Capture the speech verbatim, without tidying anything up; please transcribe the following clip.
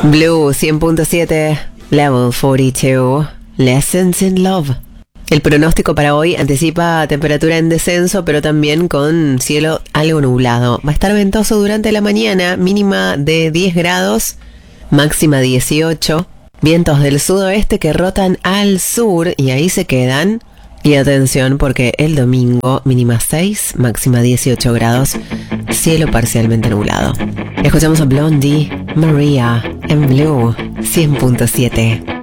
Blue cien punto siete, Level cuarenta y dos, Lessons in Love. El pronóstico para hoy anticipa temperatura en descenso, pero también con cielo algo nublado. Va a estar ventoso durante la mañana, mínima de diez grados, máxima dieciocho. Vientos del sudoeste que rotan al sur y ahí se quedan. Y atención porque el domingo, mínima seis, máxima dieciocho grados, cielo parcialmente nublado. Escuchamos a Blondie, Maria, en Blue cien punto siete.